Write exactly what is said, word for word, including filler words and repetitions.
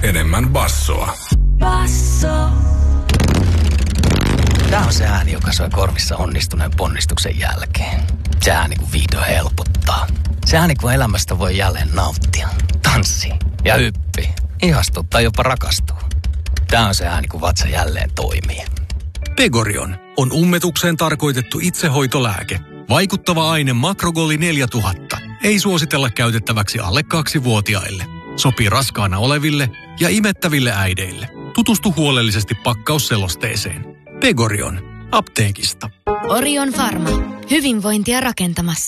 enemmän bassoa. Basso. Tämä on se ääni, joka soi korvissa onnistuneen ponnistuksen jälkeen. Se ääni, kun vihdoin helpottaa. Se ääni, kun elämästä voi jälleen nauttia, tanssia ja hyppii, ihastua tai jopa rakastua. Tämä on se ääni, kun vatsa jälleen toimii. Pegorion on ummetukseen tarkoitettu itsehoitolääke. Vaikuttava aine Makrogoli neljätuhatta. Ei suositella käytettäväksi alle kaksivuotiaille. Sopii raskaana oleville ja imettäville äideille. Tutustu huolellisesti pakkausselosteeseen. Pegorion. Apteekista. Orion Pharma. Hyvinvointia rakentamassa.